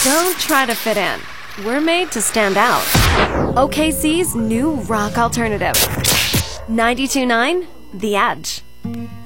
Don't try to fit in. We're made to stand out. OKC's new rock alternative. 92.9 The Edge.